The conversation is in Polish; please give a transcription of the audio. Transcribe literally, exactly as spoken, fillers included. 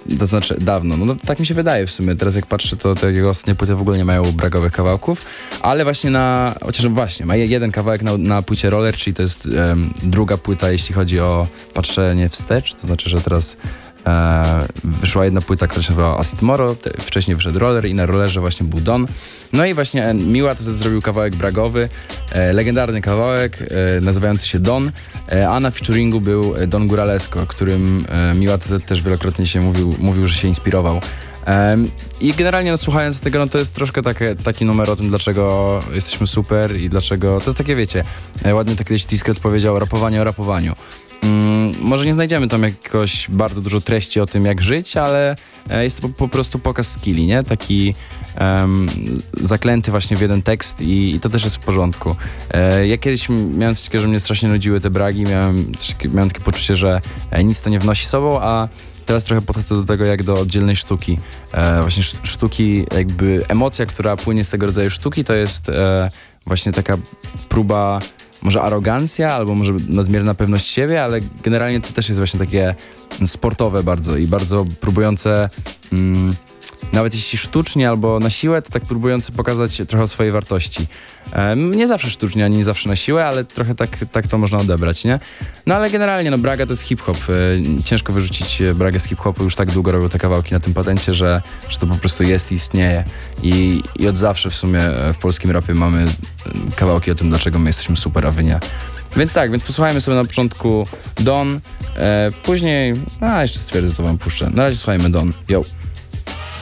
To znaczy dawno, no, no tak mi się wydaje w sumie. Teraz jak patrzę, to te jego ostatnie płyty w ogóle nie mają bragowych kawałków, ale właśnie na, chociaż właśnie, ma jeden kawałek na, na płycie Roller, czyli to jest um, druga płyta, jeśli chodzi o patrzenie wstecz, to znaczy, że teraz e, wyszła jedna płyta, która się nazywała Acid Moro, te, wcześniej wyszedł Roller i na Rollerze właśnie był Don. No i właśnie Miła to zrobił kawałek bragowy, e, legendarny kawałek e, nazywający się Don, e, a na featuringu był Don Góralesco, którym e, Miła T Z też wielokrotnie się mówił, mówił, że się inspirował. E, I generalnie no, słuchając tego, no to jest troszkę takie, taki numer o tym, dlaczego jesteśmy super i dlaczego, to jest takie, wiecie, e, ładnie tak kiedyś T-Skret powiedział, rapowanie o rapowaniu. Mm, może nie znajdziemy tam jakoś bardzo dużo treści o tym, jak żyć, ale e, jest to po, po prostu pokaz skilli, nie? Taki um, zaklęty właśnie w jeden tekst i, i to też jest w porządku. E, ja kiedyś miałem coś takiego, że mnie strasznie nudziły te bragi, miałem, miałem takie poczucie, że e, nic to nie wnosi sobą, a teraz trochę podchodzę do tego jak do oddzielnej sztuki. E, właśnie sztuki, jakby emocja, która płynie z tego rodzaju sztuki, to jest e, właśnie taka próba, może arogancja, albo może nadmierna pewność siebie, ale generalnie to też jest właśnie takie sportowe bardzo i bardzo próbujące, mm, nawet jeśli sztucznie albo na siłę, to tak próbujące pokazać trochę o swojej wartości. E, nie zawsze sztucznie, ani nie zawsze na siłę, ale trochę tak, tak to można odebrać, nie? No ale generalnie, no Braga to jest hip-hop. E, ciężko wyrzucić Bragę z hip-hopu, już tak długo robią te kawałki na tym patencie, że, że to po prostu jest i istnieje. I, I od zawsze w sumie w polskim rapie mamy kawałki o tym, dlaczego my jesteśmy super, a wy nie. Więc tak, więc posłuchajmy sobie na początku Don, e, później, a jeszcze stwierdzę, co wam puszczę. Na razie słuchajmy Don. Yo.